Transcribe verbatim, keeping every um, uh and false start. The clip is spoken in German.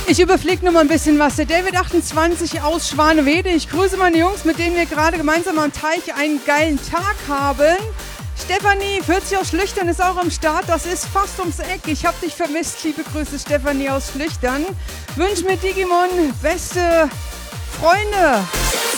Ich überfliege nur mal ein bisschen was. Der David achtundzwanzig aus Schwanewede. Ich grüße meine Jungs, mit denen wir gerade gemeinsam am Teich einen geilen Tag haben. Stefanie, vierzig aus Schlüchtern, ist auch am Start. Das ist fast ums Eck. Ich hab dich vermisst. Liebe Grüße, Stefanie aus Schlüchtern. Wünsch mir Digimon beste Freunde.